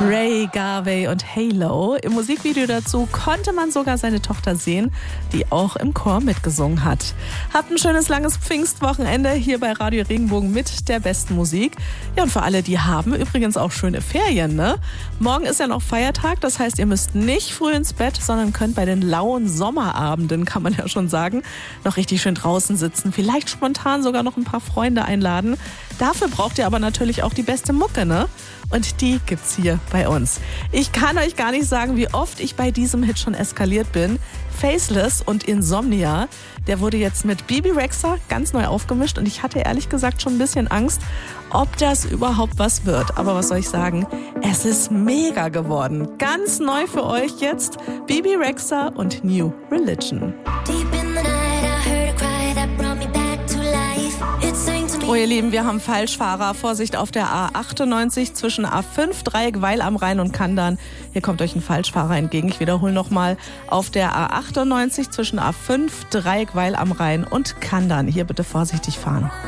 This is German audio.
Ray Garvey und Halo. Im Musikvideo dazu konnte man sogar seine Tochter sehen, die auch im Chor mitgesungen hat. Habt ein schönes, langes Pfingstwochenende hier bei Radio Regenbogen mit der besten Musik. Ja, und für alle, die haben übrigens auch schöne Ferien, ne? Morgen ist ja noch Feiertag, das heißt, ihr müsst nicht früh ins Bett, sondern könnt bei den lauen Sommerabenden, kann man ja schon sagen, noch richtig schön draußen sitzen. Vielleicht spontan sogar noch ein paar Freunde einladen. Dafür braucht ihr aber natürlich auch die beste Mucke, ne? Und die gibt's hier bei uns. Ich kann euch gar nicht sagen, wie oft ich bei diesem Hit schon eskaliert bin. Faceless und Insomnia, der wurde jetzt mit Bebe Rexha ganz neu aufgemischt und ich hatte ehrlich gesagt schon ein bisschen Angst, ob das überhaupt was wird. Aber was soll ich sagen? Es ist mega geworden. Ganz neu für euch jetzt Bebe Rexha und New Religion. Oh ihr Lieben, wir haben Falschfahrer. Vorsicht auf der A98 zwischen A5, Dreieck Weil am Rhein und Kandern. Hier kommt euch ein Falschfahrer entgegen. Ich wiederhole nochmal. Auf der A98 zwischen A5, Dreieck Weil am Rhein und Kandern. Hier bitte vorsichtig fahren.